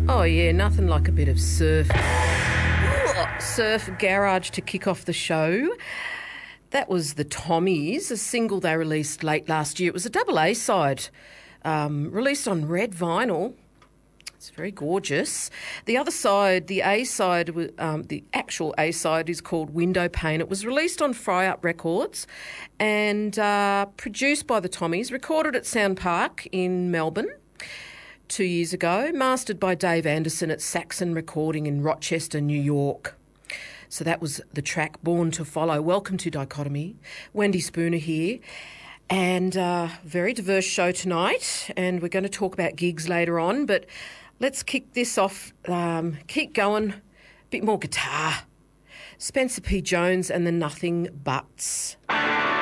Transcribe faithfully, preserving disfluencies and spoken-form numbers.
Oh, yeah, nothing like a bit of surf. Surf Garage to kick off the show. That was the Tommies, a single they released late last year. It was a double A-side, um, released on red vinyl. It's very gorgeous. The other side, the A-side, um, the actual A-side is called Window Pane. It was released on Fry Up Records and uh, produced by the Tommies, recorded at Sound Park in Melbourne two years ago, mastered by Dave Anderson at Saxon Recording in Rochester, New York. So that was the track Born to Follow. Welcome to Dichotomy. Wendy Spooner here. And uh, very diverse show tonight. And we're going to talk about gigs later on. But let's kick this off. Um, keep going. A bit more guitar. Spencer P. Jones and the Nothing Buts.